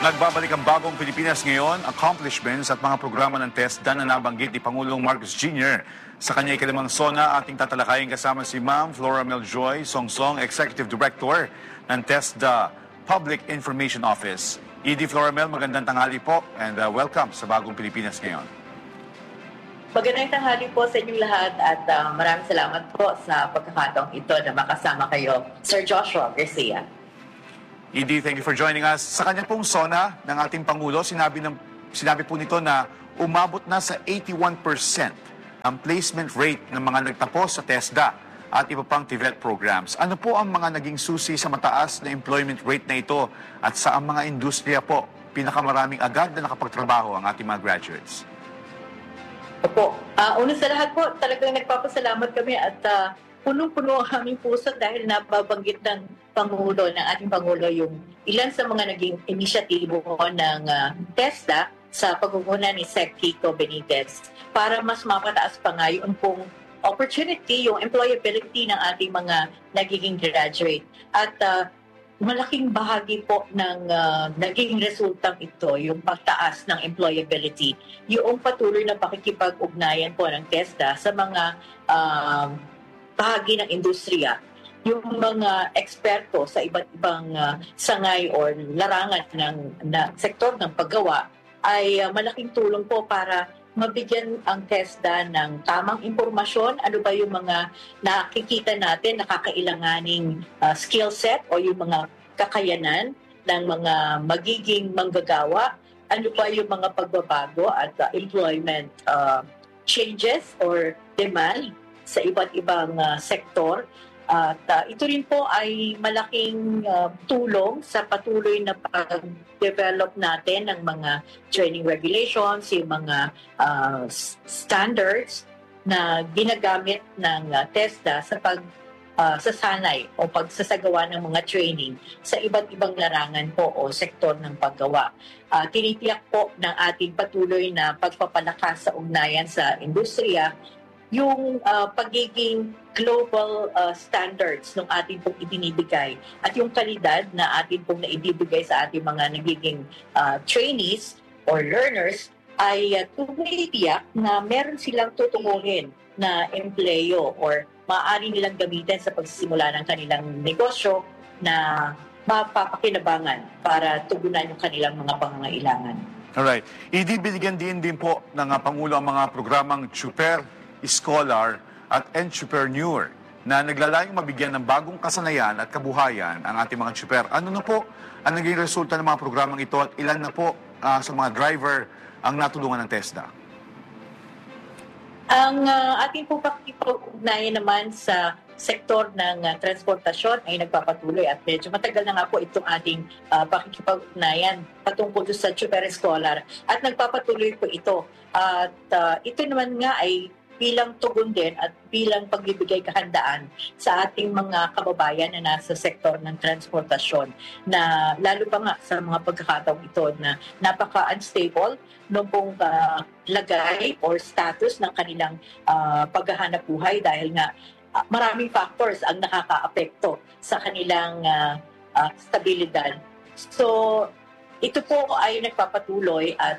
Nagbabalik ang bagong Pilipinas ngayon, accomplishments at mga programa ng TESDA na nabanggit ni Pangulong Marcos Jr. Sa kanya ikalimang SONA, ating tatalakayin kasama si Ma'am Flora Meljoy Songsong, Executive Director ng TESDA Public Information Office. ED Flora Mel, magandang tanghali po and welcome sa bagong Pilipinas ngayon. Magandang tanghali po sa inyong lahat at maraming salamat po sa pagkakataong ito na makasama kayo, Sir Joshua Garcia. ED, thank you for joining us. Sa kanya pong SONA ng ating Pangulo, sinabi po nito na umabot na sa 81% ang placement rate ng mga nagtapos sa TESDA at iba pang TVET programs. Ano po ang mga naging susi sa mataas na employment rate na ito at sa ang mga industriya po pinakamaraming agad na nakapagtrabaho ang ating mga graduates? Opo. Una sa lahat po, talagang nagpapasalamat kami at punong-puno ang aming puso dahil nababanggit ng ating Pangulo yung ilan sa mga naging inisyatibo ng TESDA sa pagkukunan ni Sec. Kiko Benitez para mas mapataas pa nga yung pong opportunity, yung employability ng ating mga nagiging graduate. At malaking bahagi po ng naging resultang ito, yung pagtaas ng employability, yung patuloy na pakikipag-ugnayan po ng TESDA sa mga bahagi ng industriya, yung mga eksperto sa iba't ibang sangay o larangan ng sektor ng paggawa ay malaking tulong po para mabigyan ang TESDA ng tamang impormasyon, ano ba yung mga nakikita natin, nakakailanganing skill set o yung mga kakayanan ng mga magiging manggagawa, ano ba yung mga pagbabago at employment changes or demand sa iba't ibang sektor. At ito rin po ay malaking tulong sa patuloy na pag-develop natin ng mga training regulations, yung mga standards na ginagamit ng TESDA sa sasanay o pagsasagawa ng mga training sa iba't ibang larangan po o sektor ng paggawa. Tinitiyak po ng ating patuloy na pagpapalakas sa ugnayan sa industriya yung pagiging global standards ng ating pong ibinibigay at yung kalidad na ating pong naibibigay sa ating mga nagiging trainees or learners ay tumitiyak na meron silang tutunguhin na empleyo or maaari nilang gamitin sa pagsisimula ng kanilang negosyo na mapapakinabangan para tugunan yung kanilang mga pangangailangan. Alright. Binigyan din po ng Pangulo ang mga programang Chuper, Scholar at Entrepreneur na naglalayong mabigyan ng bagong kasanayan at kabuhayan ang ating mga chuper. Ano na po ang naging resulta ng mga programang ito at ilan na po sa mga driver ang natulungan ng TESDA? Ang ating po pakikipag-ugnayan naman sa sektor ng transportasyon ay nagpapatuloy at medyo matagal na nga po itong ating pakikipag-ugnayan patungkol sa Chuper Scholar at nagpapatuloy po ito. At ito naman nga ay bilang tugon din at bilang pagbibigay kahandaan sa ating mga kababayan na nasa sektor ng transportasyon na lalo pa nga sa mga pagkakataong ito na napaka-unstable noong pong lagay or status ng kanilang paghahanap buhay dahil nga maraming factors ang nakakaapekto sa kanilang stabilidad. So, ito po ay nagpapatuloy at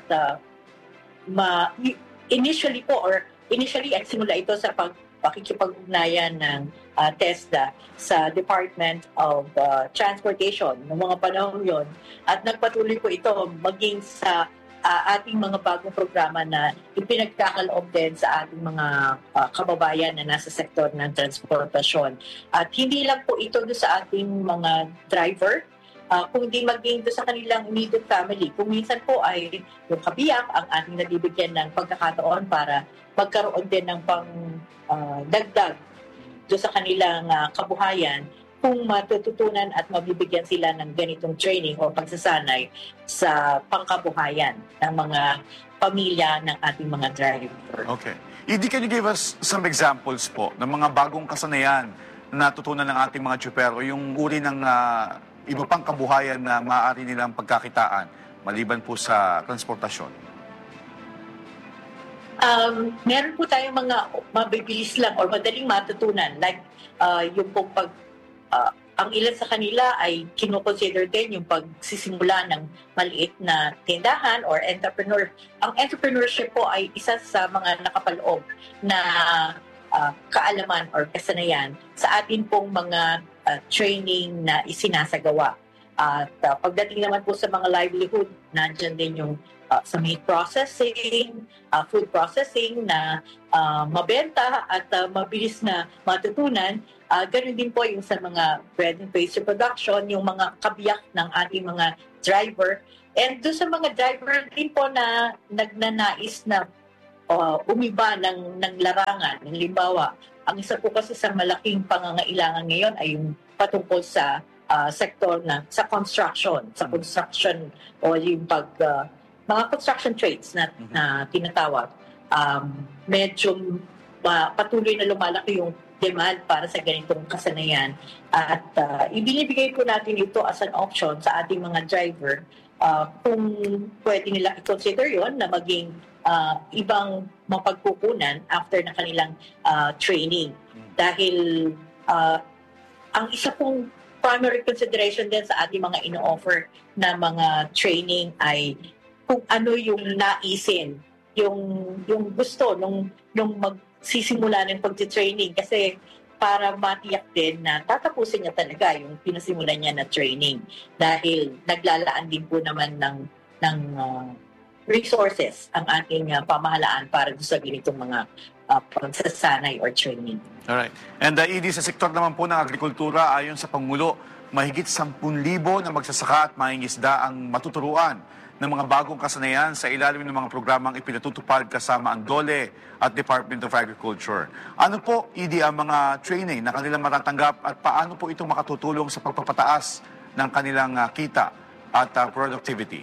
Initially, at simula ito sa pakikipag-ugnayan ng TESDA sa Department of Transportation noong mga panahon yon at nagpatuloy po ito maging sa ating mga bagong programa na ipinagkakaloob din sa ating mga kababayan na nasa sektor ng transportasyon. At hindi lang po ito sa ating mga driver, kundi maging doon sa kanilang immediate family. Kung minsan po ay yung kabiyak ang ating nabibigyan ng pagkakataon para magkaroon din ng dagdag doon sa kanilang kabuhayan kung matututunan at mabibigyan sila ng ganitong training o pagsasanay sa pangkabuhayan ng mga pamilya ng ating mga driver. Okay. Can you give us some examples po ng mga bagong kasanayan na natutunan ng ating mga chuper o yung uri ng iba pang kabuhayan na maaari nilang pagkakitaan maliban po sa transportasyon? Meron po tayong mga mabibilis lang or madaling matutunan like yung pong ang ilan sa kanila ay kinoconsider din yung pagsisimula ng maliit na tindahan or entrepreneur. Ang entrepreneurship po ay isa sa mga nakapaloob na kaalaman or kasanayan sa atin pong mga training na isinasagawa. At pagdating naman po sa mga livelihood, nandyan din yung sa meat processing, food processing na mabenta at mabilis na matutunan. Ganun din po yung sa mga bread and pastry production, yung mga kabiyak ng ating mga driver. And doon sa mga driver din po na nagnanais na umiba ng larangan. Halimbawa, ang isa po kasi sa malaking pangangailangan ngayon ay yung patungkol sa sektor sa construction o yung mga construction trades na tinatawag. Medyo patuloy na lumalaki yung demand para sa ganitong kasanayan at ibinibigay po natin ito as an option sa ating mga driver kung pwede nila i-consider yon na maging ibang mapagkukunan after na kanilang training. Dahil ang isa pong primary consideration din sa ating mga ino-offer na mga training ay kung ano yung naisin, yung gusto nung magsisimula ng pagti-training kasi para matiyak din na tatapusin niya talaga yung pinasimulan niya na training dahil naglalaan din po naman ng resources ang ating pamahalaan para sa ganitong mga pagsasanay or training. Alright. And ED, sa sektor naman po ng agrikultura, ayon sa Pangulo, mahigit 10,000 na magsasaka at mangingisda ang matuturuan ng mga bagong kasanayan sa ilalim ng mga programang ipinatutupad kasama ang DOLE at Department of Agriculture. Ano po, ED, ang mga training na kanilang matatanggap at paano po ito makatutulong sa pagpapataas ng kanilang kita at productivity?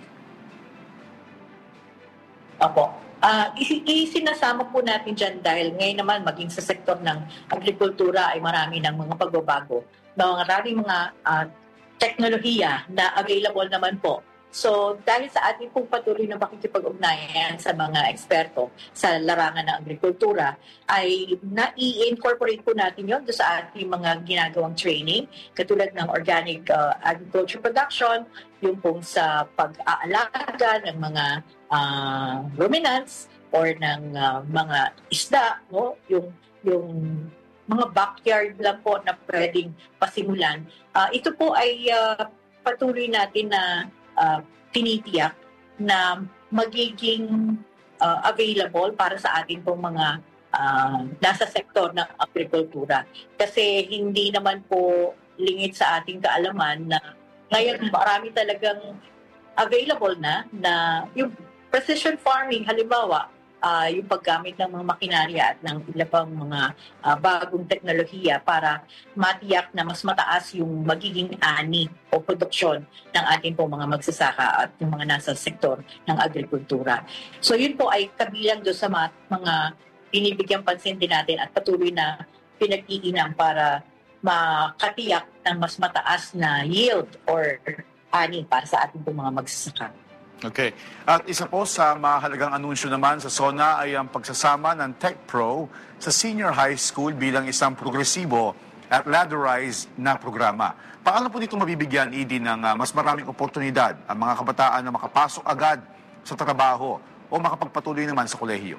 Opo. Isinasama po natin dyan dahil ngayon naman maging sa sektor ng agrikultura ay marami ng mga pagbabago. Maraming mga teknolohiya na available naman po. So dahil sa ating pong patuloy na pakikipag-ugnayan sa mga eksperto sa larangan ng agrikultura, ay na-i-incorporate po natin yun sa ating mga ginagawang training, katulad ng organic agriculture production, yung pong sa pag-aalaga ng mga ruminants or ng mga isda, no? yung mga backyard lang po na pwedeng pasimulan. Ito po ay patuloy natin na tinitiyak na magiging available para sa atin pong mga nasa sektor ng agrikultura. Kasi hindi naman po lingid sa ating kaalaman na ngayon marami talagang available na yung precision farming, halimbawa, yung paggamit ng mga makinarya at ng ilang pang mga bagong teknolohiya para matiyak na mas mataas yung magiging ani o produksyon ng ating pong mga magsasaka at yung mga nasa sektor ng agrikultura. So yun po ay kabilang doon sa mga binibigyang pansin din natin at patuloy na pinag-iinam para makatiyak ng mas mataas na yield or ani para sa ating pong mga magsasaka. Okay. At isa po sa mahalagang anunsyo naman sa SONA ay ang pagsasama ng TechPro sa senior high school bilang isang progresibo at ladderized na programa. Paano po dito mabibigyan, ED, ng mas maraming oportunidad ang mga kabataan na makapasok agad sa trabaho o makapagpatuloy naman sa kolehiyo?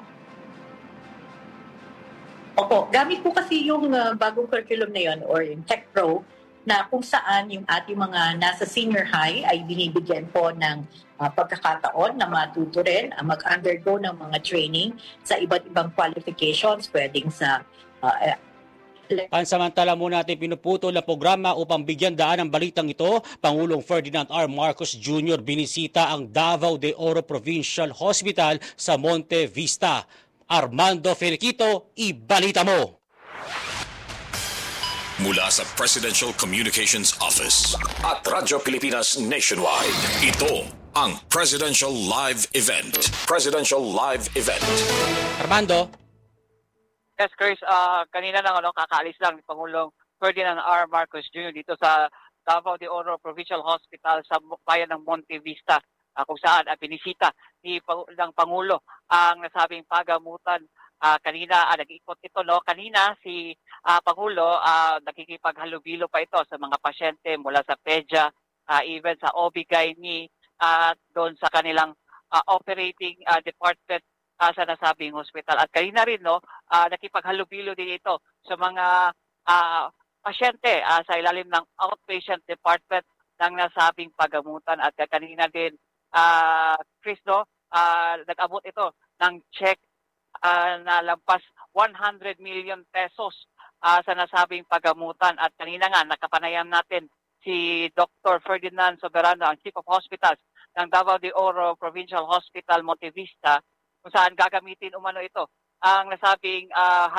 Opo, gamit po kasi yung bagong curriculum na yun or yung TechPro na kung saan yung ating mga nasa senior high ay binibigyan po ng pagkakataon na matuto rin, mag-undergo ng mga training sa iba't ibang qualifications, pwedeng sa Pansamantala muna natin pinuputol na programa upang bigyan daan ang balitang ito. Pangulong Ferdinand R. Marcos Jr. binisita ang Davao de Oro Provincial Hospital sa Monte Vista. Armando Feliquito, ibalita mo! Mula sa Presidential Communications Office at Radyo Pilipinas Nationwide, ito ang Presidential Live Event. Presidential Live Event. Armando? Yes, Chris. Kanina lang kakaalis lang ni Pangulong Ferdinand R. Marcos Jr. dito sa Davao de Oro Provincial Hospital sa bayan ng Monte Vista, kung saan binisita ng Pangulo ang nasabing pagamutan kanina nag-ikot ito, no? Kanina si Pangulo nakikipaghalubilo pa ito sa mga pasyente mula sa PEDYA, even sa OB-GYN, doon sa kanilang operating department sa nasabing hospital. At kanina rin, no, nakipaghalubilo din ito sa mga pasyente sa ilalim ng outpatient department ng nasabing pagamutan. At kanina din, Chris, no, nag-abot ito ng check na lampas 100 million pesos sa nasabing pagamutan. At kanina nga, nakapanayam natin si Dr. Ferdinand Soberano, ang Chief of Hospitals ng Davao de Oro Provincial Hospital, Monte Vista, kung saan gagamitin umano ito ang nasabing